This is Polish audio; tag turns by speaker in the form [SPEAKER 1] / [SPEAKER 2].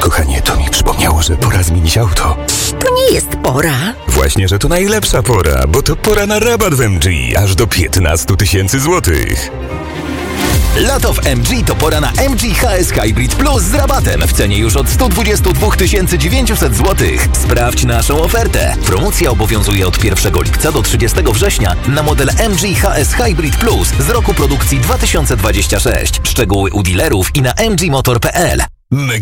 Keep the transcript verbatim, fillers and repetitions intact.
[SPEAKER 1] Kochanie, to mi przypomniało, że pora zmienić auto.
[SPEAKER 2] To nie jest pora.
[SPEAKER 1] Właśnie, że to najlepsza pora, bo to pora na rabat w M G, aż do piętnaście tysięcy złotych.
[SPEAKER 3] Lato w M G to pora na M G H S Hybrid Plus z rabatem w cenie już od sto dwadzieścia dwa tysiące dziewięćset złotych. Sprawdź naszą ofertę. Promocja obowiązuje od pierwszego lipca do trzydziestego września na model M G H S Hybrid Plus z roku produkcji dwa tysiące dwudziestego szóstego. Szczegóły u dealerów i na m g motor kropka p l. Mega